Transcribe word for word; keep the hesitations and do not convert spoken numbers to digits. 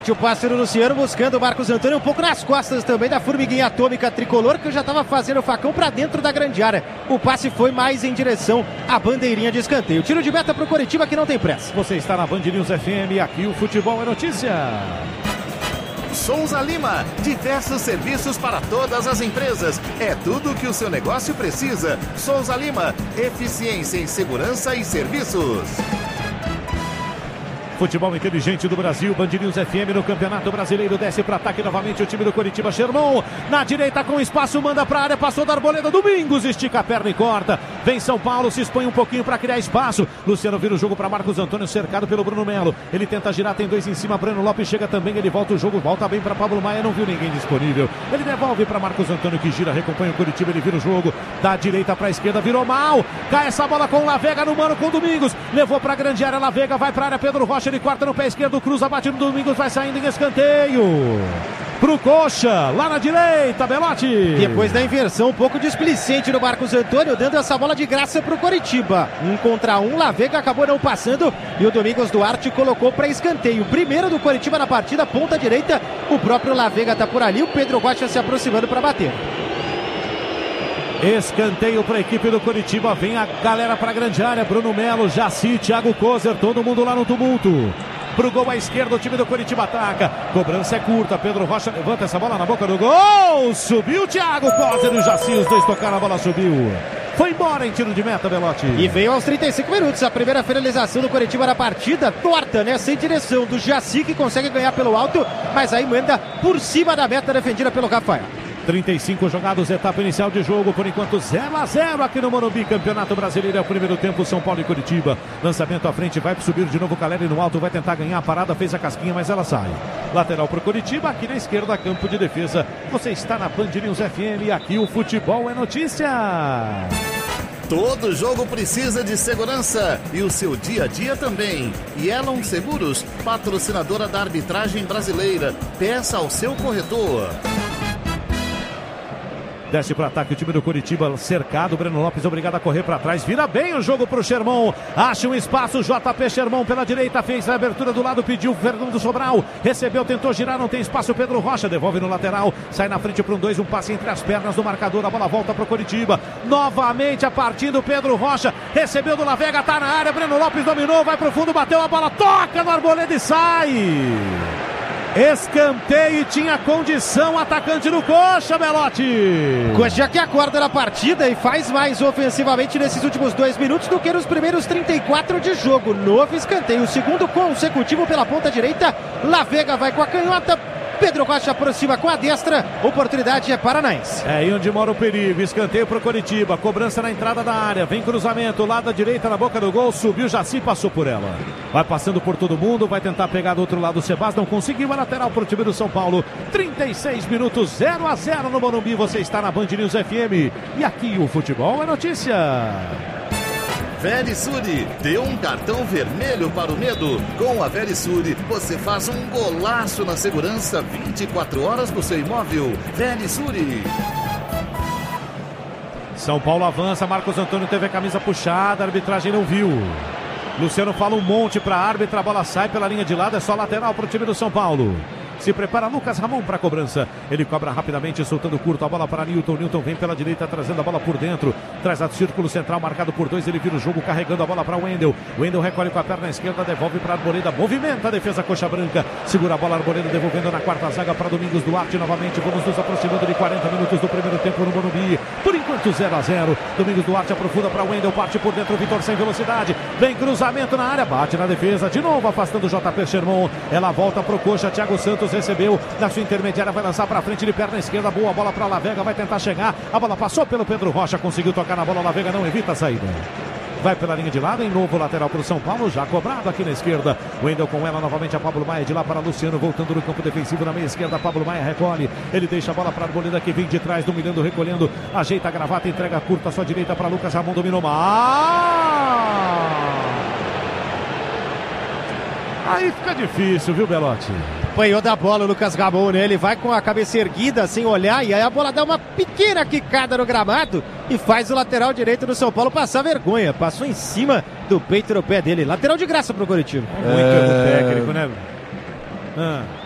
O passe do Luciano buscando o Marcos Antônio, um pouco nas costas também da formiguinha atômica tricolor, que já estava fazendo o facão para dentro da grande área. O passe foi mais em direção à bandeirinha de escanteio. Tiro de meta para o Coritiba, que não tem pressa. Você está na Band News F M, aqui o futebol é notícia. Souza Lima, diversos serviços para todas as empresas. É tudo o que o seu negócio precisa. Souza Lima, eficiência em segurança e serviços. Futebol inteligente do Brasil, Band News F M no Campeonato Brasileiro, desce para ataque novamente o time do Coritiba. Sherman, na direita com espaço, manda para a área, passou da Arboleda, Domingos estica a perna e corta. Vem São Paulo, se expõe um pouquinho para criar espaço. Luciano vira o jogo para Marcos Antônio, cercado pelo Bruno Melo. Ele tenta girar, tem dois em cima, Breno Lopes chega também, ele volta o jogo, volta bem para Pablo Maia, não viu ninguém disponível. Ele devolve para Marcos Antônio, que gira, recompanha o Coritiba, ele vira o jogo, da direita para a esquerda, virou mal. Cai essa bola com o Lavega no mano com o Domingos. Levou para a grande área, Lavega vai para a área, Pedro Rocha, ele corta no pé esquerdo, cruza, bate no Domingos, vai saindo em escanteio pro Coxa, lá na direita, Belotti. Depois da inversão um pouco displicente no Marcos Antônio, dando essa bola de graça pro Coritiba. Um contra um, Lavega acabou não passando e o Domingos Duarte colocou para escanteio. Primeiro do Coritiba na partida, ponta direita, o próprio Lavega tá por ali, o Pedro Rocha se aproximando para bater. Escanteio para a equipe do Coritiba, vem a galera para a grande área, Bruno Melo, Jaci, Thiago Kozer, todo mundo lá no tumulto. Pro gol à esquerda, o time do Coritiba ataca. Cobrança é curta, Pedro Rocha levanta essa bola na boca do gol. Subiu o Thiago Kozer e o Jaci, os dois tocaram, a bola subiu. Foi embora em tiro de meta, Belotti. E veio aos trinta e cinco minutos, a primeira finalização do Coritiba na partida, torta, né? Sem direção do Jaci, que consegue ganhar pelo alto, mas aí manda por cima da meta, defendida pelo Rafael. trinta e cinco jogados, etapa inicial de jogo, por enquanto zero a zero aqui no Morumbi, Campeonato Brasileiro, é o primeiro tempo, São Paulo e Coritiba. Lançamento à frente, vai subir de novo, Caleri no alto, vai tentar ganhar a parada, fez a casquinha, mas ela sai. Lateral para o Coritiba, aqui na esquerda, campo de defesa. Você está na Band News F M, aqui o futebol é notícia. Todo jogo precisa de segurança e o seu dia a dia também. Yellow Seguros, patrocinadora da arbitragem brasileira. Peça ao seu corretor. Desce para o ataque o time do Coritiba, cercado, Breno Lopes obrigado a correr para trás, vira bem o jogo para o Sherman, acha um espaço, J P Sherman pela direita, fez a abertura do lado, pediu Fernando Sobral, recebeu, tentou girar, não tem espaço, Pedro Rocha devolve no lateral, sai na frente para um dois, um passe entre as pernas do marcador, a bola volta para o Coritiba, novamente a partida do Pedro Rocha, recebeu do Lavega, tá na área, Breno Lopes dominou, vai para o fundo, bateu a bola, toca no Arboleda e sai. Escanteio, tinha condição, atacante do Coxa, Belotti. Coxa que acorda na partida e faz mais ofensivamente nesses últimos dois minutos do que nos primeiros trinta e quatro de jogo. Novo escanteio, segundo consecutivo pela ponta direita. Lavega vai com a canhota. Pedro Rocha aproxima com a destra, oportunidade é paranaense. É aí onde mora o perigo, escanteio para o Coritiba, cobrança na entrada da área, vem cruzamento, lado da direita na boca do gol, subiu, Jaci passou por ela. Vai passando por todo mundo, vai tentar pegar do outro lado o Sebastião, não conseguiu, a lateral para o time do São Paulo. trinta e seis minutos, zero a zero no Morumbi, você está na Band News F M e aqui o futebol é notícia. Verisure, deu um cartão vermelho para o medo. Com a Verisure, você faz um golaço na segurança vinte e quatro horas do seu imóvel. Verisure. São Paulo avança, Marcos Antônio teve a camisa puxada, a arbitragem não viu. Luciano fala um monte para a árbitra, a bola sai pela linha de lado, é só lateral para o time do São Paulo. Se prepara Lucas Ramon para a cobrança. Ele cobra rapidamente, soltando curto a bola para Newton. Newton vem pela direita, trazendo a bola por dentro. Traz a círculo central, marcado por dois. Ele vira o jogo, carregando a bola para Wendel. Wendel recolhe com a perna esquerda, devolve para Arboleda. Movimenta a defesa Coxa Branca. Segura a bola, Arboleda devolvendo na quarta zaga para Domingos Duarte. Novamente, vamos nos aproximando de quarenta minutos do primeiro tempo no Morumbi. Por enquanto, zero a zero. Domingos Duarte aprofunda para Wendel. Parte por dentro, Vitor sem velocidade. Vem cruzamento na área, bate na defesa. De novo, afastando o J P Sherman. Ela volta para o Coxa. Thiago Santos recebeu. Na sua intermediária, vai lançar para frente de perna esquerda, boa bola para Lavega, vai tentar chegar, a bola passou pelo Pedro Rocha, conseguiu tocar na bola, Lavega não evita a saída. Vai pela linha de lado, em novo lateral para o São Paulo, já cobrado aqui na esquerda. Wendel com ela novamente, a Pablo Maia de lá para Luciano, voltando no campo defensivo na meia esquerda. Pablo Maia recolhe, ele deixa a bola para a Arboleda que vem de trás, dominando, recolhendo, ajeita a gravata, entrega curta à sua direita para Lucas Ramon, dominou mal. Aí fica difícil, viu, Belotti? Apanhou da bola o Lucas Ramon, né? Ele vai com a cabeça erguida, sem olhar, e aí a bola dá uma pequena quicada no gramado e faz o lateral direito do São Paulo passar vergonha. Passou em cima do peito no pé dele. Lateral de graça pro Coritiba. É um erro técnico, né? Ah.